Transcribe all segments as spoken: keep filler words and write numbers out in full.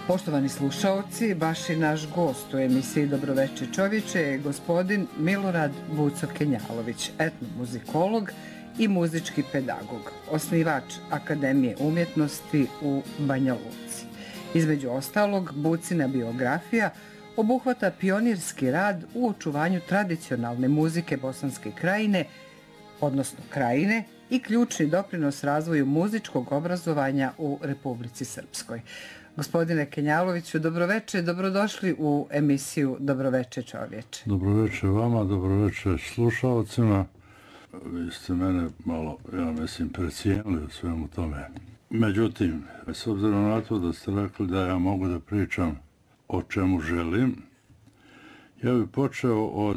Poštovani slušaoci, vaš i naš gost u emisiji Dobroveče čovječe je gospodin Milorad Vuco-Kenjalović, etnomuzikolog i muzički pedagog, osnivač Akademije umjetnosti u Banja Luci. Između ostalog, Vucina biografija obuhvata pionirski rad u očuvanju tradicionalne muzike Bosanske krajine, odnosno krajine, i ključni doprinos razvoju muzičkog obrazovanja u Republici Srpskoj. Gospodine Kenjaloviću, dobroveče, dobrodošli u emisiju Dobroveče čovječe. Dobroveče vama, dobroveče slušalcima. Vi ste mene malo, ja mislim, precijenili u svemu tome. Međutim, s obzirom na to da ste rekli da ja mogu da pričam o čemu želim, ja bih počeo od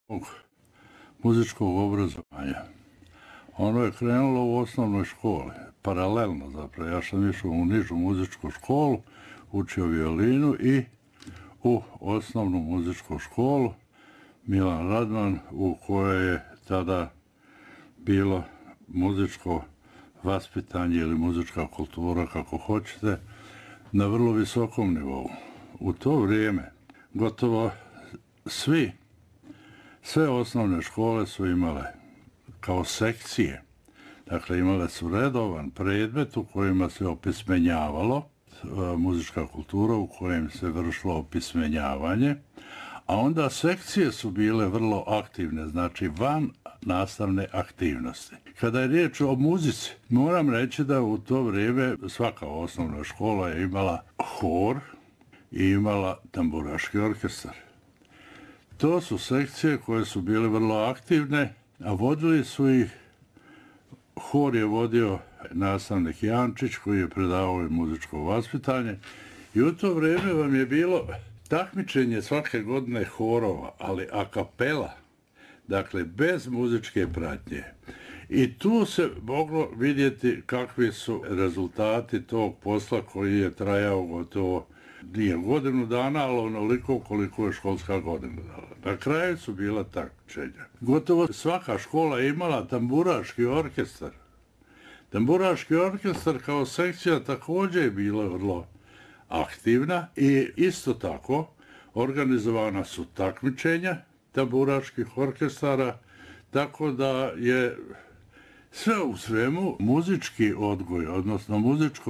muzičkog obrazovanja. Ono je krenulo u osnovnoj školi, paralelno zapravo. Ja sam išao u nižu muzičku školu, učio violinu i u osnovnu muzičku školu Milan Radman, u kojoj je tada bilo muzičko vaspitanje ili muzička kultura, kako hoćete, na vrlo visokom nivou. U to vrijeme gotovo svi, sve osnovne škole su imale kao sekcije. Dakle, imale su redovan predmet u kojima se opismenjavalo, muzička kultura u kojem se vršilo opismenjavanje, a onda sekcije su bile vrlo aktivne, znači van nastavne aktivnosti. Kada je riječ o muzici, moram reći da u to vrijeme svaka osnovna škola je imala hor i imala tamburaški orkestar. To su sekcije koje su bile vrlo aktivne, a vodili su ih, hor je vodio nastavnik Jančić koji je predavao i muzičko vaspitanje i u to vrijeme vam je bilo takmičenje svake godine horova, ali a kapela, dakle bez muzičke pratnje. I tu se moglo vidjeti kakvi su rezultati tog posla koji je trajao gotovo nije godinu dana, ali onoliko koliko je školska godina dala. Na kraju su bila takmičenja. Gotovo svaka škola je imala tamburaški orkestar. Tamburaški orkestar kao sekcija također je bila vrlo aktivna i isto tako organizovana su takmičenja tamburaških orkestara, tako da je sve u svemu muzički odgoj, odnosno muzičko